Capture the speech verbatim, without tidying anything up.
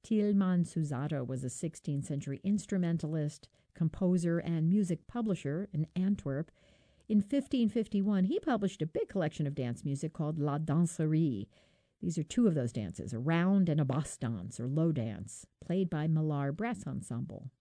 Tilman Susato was a sixteenth century instrumentalist, composer, and music publisher in Antwerp. In fifteen fifty-one, he published a big collection of dance music called La Danserie. These are two of those dances, a round and a bosse dance, or low dance, played by Millar Brass Ensemble.